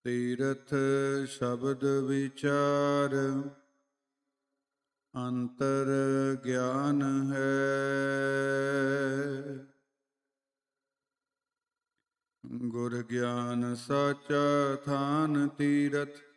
ਤੀਰਥ ਸ਼ਬਦ ਵਿਚਾਰ ਅੰਤਰ ਗਿਆਨ ਹੈ। ਗੁਰ ਗਿਆਨ ਸਾਚਾ ਥਾਨ ਤੀਰਥ